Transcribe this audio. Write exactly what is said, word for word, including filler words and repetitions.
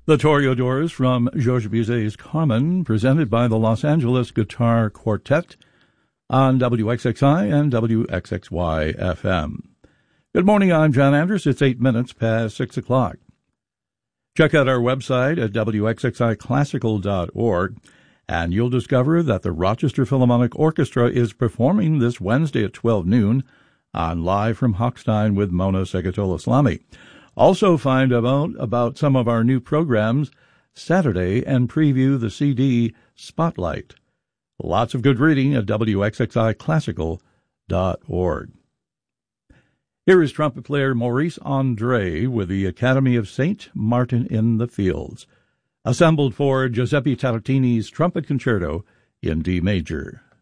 The Toreadors from Georges Bizet's Carmen, presented by the Los Angeles Guitar Quartet on W X X I and W X X Y F M. Good morning, I'm John Anders. It's eight minutes past six o'clock. Check out our website at W X X I classical dot org, and you'll discover that the Rochester Philharmonic Orchestra is performing this Wednesday at twelve noon on Live from Hochstein with Mona Segatola-Slamy. Also find out about some of our new programs Saturday and preview the C D Spotlight. Lots of good reading at W X X I classical dot org. Here is trumpet player Maurice Andre with the Academy of Saint Martin in the Fields, assembled for Giuseppe Tartini's Trumpet Concerto in D major.